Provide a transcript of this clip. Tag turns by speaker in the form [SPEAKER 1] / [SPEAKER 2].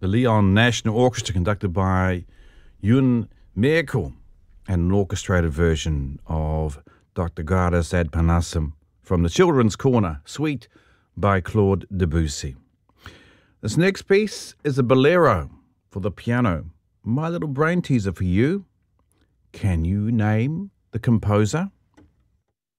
[SPEAKER 1] the Leon National Orchestra conducted by Yun Meerkel, and an orchestrated version of Dr. Gradus ad Parnassum from the Children's Corner, Suite by Claude Debussy. This next piece is a bolero for the piano. My little brain teaser for you. Can you name the composer?